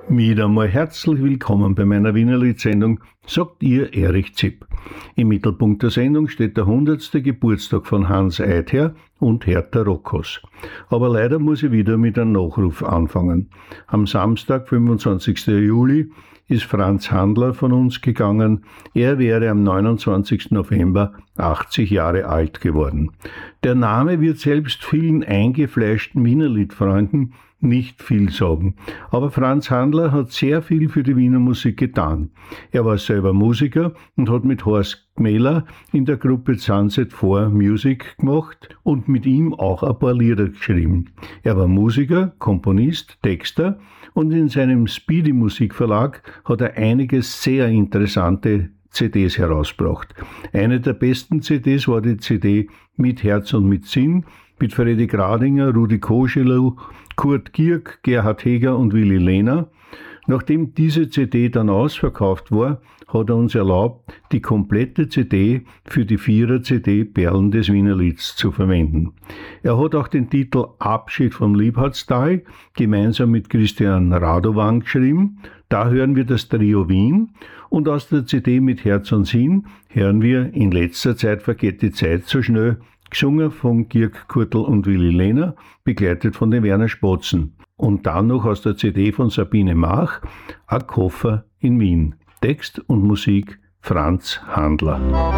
Wieder einmal herzlich willkommen bei meiner Wienerlied-Sendung, sagt ihr Erich Zipp. Im Mittelpunkt der Sendung steht der 100. Geburtstag von Hans Eidher und Hertha Rockos. Aber leider muss ich wieder mit einem Nachruf anfangen. Am Samstag, 25. Juli, ist Franz Handler von uns gegangen. Er wäre am 29. November 80 Jahre alt geworden. Der Name wird selbst vielen eingefleischten Wienerliedfreunden nicht viel sagen. Aber Franz Handler hat sehr viel für die Wiener Musik getan. Er war selber Musiker und hat mit Horst Gmeller in der Gruppe Sunset 4 Music gemacht und mit ihm auch ein paar Lieder geschrieben. Er war Musiker, Komponist, Texter und in seinem Speedy Musikverlag hat er einige sehr interessante CDs herausgebracht. Eine der besten CDs war die CD Mit Herz und mit Sinn mit Freddy Gradinger, Rudi Koschelow, Kurt Gierk, Gerhard Heger und Willi Lehner. Nachdem diese CD dann ausverkauft war, hat er uns erlaubt, die komplette CD für die 4er-CD Perlen des Wienerlieds zu verwenden. Er hat auch den Titel Abschied vom Liebhardstal gemeinsam mit Christian Radovan geschrieben. Da hören wir das Trio Wien und aus der CD Mit Herz und Sinn hören wir In letzter Zeit vergeht die Zeit so schnell, gesungen von Gierk Kurtl und Willi Lehner, begleitet von den Werner Spotzen. Und dann noch aus der CD von Sabine Mach, A Koffer in Wien. Text und Musik Franz Handler.